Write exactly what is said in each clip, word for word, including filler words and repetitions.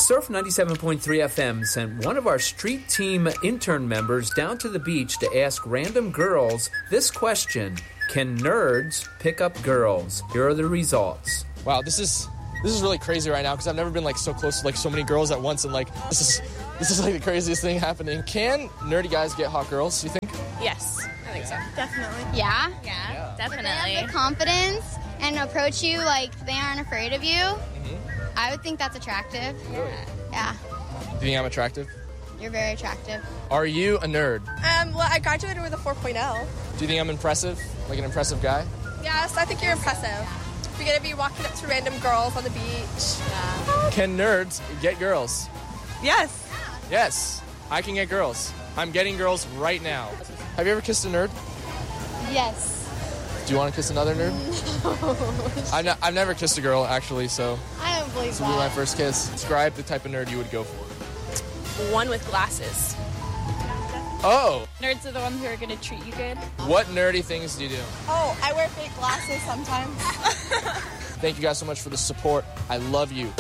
Surf ninety-seven point three F M sent one of our street team intern members down to the beach to ask random girls this question: can nerds pick up girls? Here are the results. Wow, this is this is really crazy right now because I've never been like so close to like so many girls at once, and like this is this is like the craziest thing happening. Can nerdy guys get hot girls, you think? Yes, I think so. Definitely. Yeah? Yeah, yeah. Definitely. If they have the confidence and approach you like they aren't afraid of you, mm-hmm. I would think that's attractive. Really? Yeah. Do you think I'm attractive? You're very attractive. Are you a nerd? Um, well, I graduated with a four point oh. Do you think I'm impressive? Like an impressive guy? Yes, I think you're impressive. You're going to be walking up to random girls on the beach. Yeah. Can nerds get girls? Yes. Yes, I can get girls. I'm getting girls right now. Have you ever kissed a nerd? Yes. Do you want to kiss another nerd? No. I've, n- I've never kissed a girl, actually, so I don't believe this that. will be my first kiss. Describe the type of nerd you would go for. One with glasses. Oh! Nerds are the ones who are going to treat you good. What nerdy things do you do? Oh, I wear fake glasses sometimes. Thank you guys so much for the support. I love you.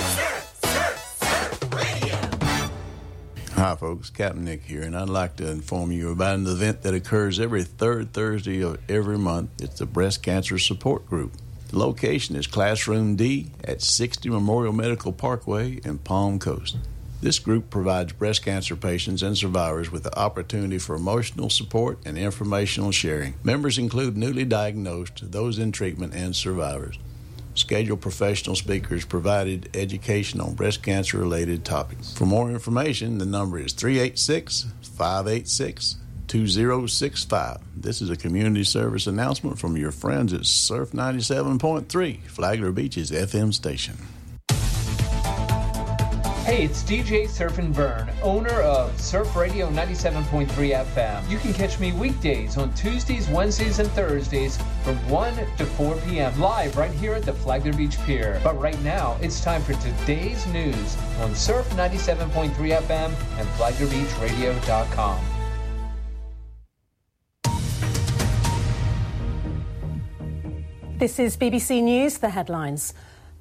Hi, folks. Captain Nick here, and I'd like to inform you about an event that occurs every third Thursday of every month. It's the Breast Cancer Support Group. The location is Classroom D at sixty Memorial Medical Parkway in Palm Coast. This group provides breast cancer patients and survivors with the opportunity for emotional support and informational sharing. Members include newly diagnosed, those in treatment, and survivors. Scheduled professional speakers provided education on breast cancer-related topics. For more information, the number is three eight six, five eight six, two zero six five. This is a community service announcement from your friends at Surf ninety-seven point three, Flagler Beach's F M station. Hey, it's D J Surfin' Vern, owner of Surf Radio ninety-seven point three F M. You can catch me weekdays on Tuesdays, Wednesdays, and Thursdays from one to four p.m. live right here at the Flagler Beach Pier. But right now, it's time for today's news on Surf ninety-seven point three F M and Flagler Beach Radio dot com. This is B B C News, the headlines.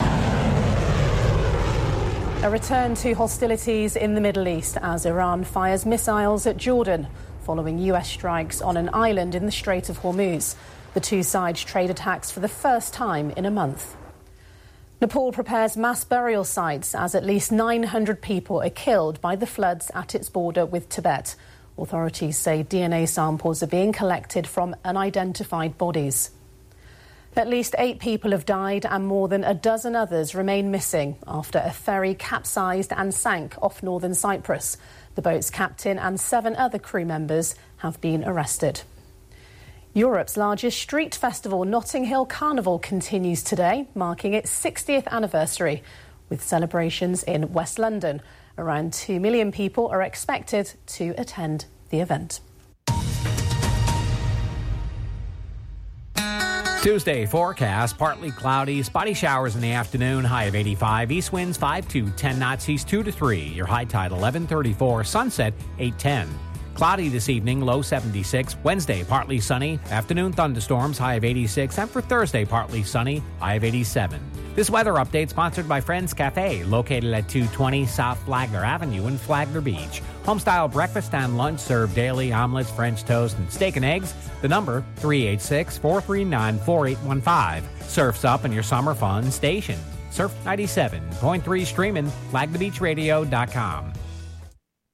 A return to hostilities in the Middle East as Iran fires missiles at Jordan following U S strikes on an island in the Strait of Hormuz. The two sides trade attacks for the first time in a month. Nepal prepares mass burial sites as at least nine hundred people are killed by the floods at its border with Tibet. Authorities say D N A samples are being collected from unidentified bodies. At least eight people have died and more than a dozen others remain missing after a ferry capsized and sank off northern Cyprus. The boat's captain and seven other crew members have been arrested. Europe's largest street festival, Notting Hill Carnival, continues today, marking its sixtieth anniversary, with celebrations in West London. Around two million people are expected to attend the event. Tuesday forecast, partly cloudy, spotty showers in the afternoon, high of eighty-five, east winds five to ten knots, east two to three, your high tide eleven thirty-four, sunset eight ten. Cloudy this evening, low seventy-six. Wednesday, partly sunny, afternoon thunderstorms, high of eighty-six, and for Thursday, partly sunny, high of eighty-seven. This weather update sponsored by Friends Cafe, located at two twenty South Flagler Avenue in Flagler Beach. Homestyle breakfast and lunch served daily, omelets, French toast, and steak and eggs. The number, three eight six, four three nine, four eight one five. Surf's up in your summer fun station. Surf ninety-seven point three streaming, Flagler Beach Radio dot com.